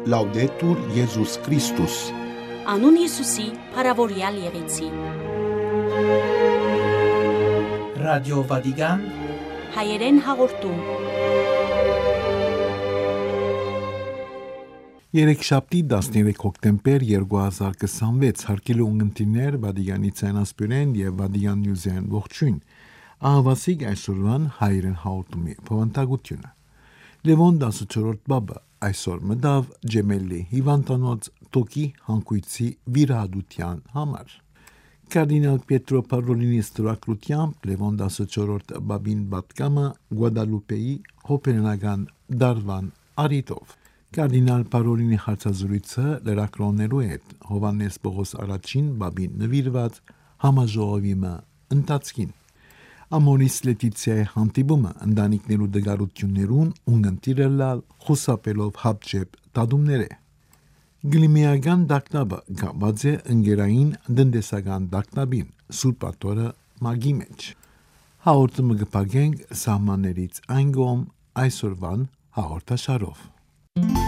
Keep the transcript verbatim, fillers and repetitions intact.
Laudetur Jesus Christus. Անուն Հիսուսի, փառավորյալ եղեցի։ Ռադիո Վատիկան Հայերեն հաղորդում։ Երեքշաբթի տասներեք հոկտեմբեր երկու հազար քսանվեց հարկելի ունգընտիրներ Վատիկանի ցանասպյուրեն եւ Վատիկան Նյուզեն ողջույն։ Ահավասիկ այսօրվան հայերեն հաղորդումի փոխանցությունը։ Լևոն տասնչորրորդ բաբը այսօր մտավ Ջեմելի հիվանդանոց տոկի հանգույցի վիրահատության համար։ Կարդինալ Պետրո Պարոլինի ստորագրությամբ Լևոն տասնչորրորդ բաբին պատկամը Գուադալուպեի հոպենական դարվան արիտով։ Կարդինալ Պարոլինի հարցազրույցը լրագրողներու հետ Հովհաննես Պողոս առաջին բաբին նվիրված համաժողովի ընթացքին։ Ամորիս Լետիցիայի հանդիպումը ընտանիքներու դգարություններուն ունգընտիրելալ խուսափելով հապճեպ տադումներ է։ Գլիմիական դակտաբը գաբած է ընկերային դնդեսական դակտաբին Սուրբ Աթորը մագի մեջ։ Հաղորդումը կփակենք սահմաններից այն կողմ այսօրվան հաղորդաշարով։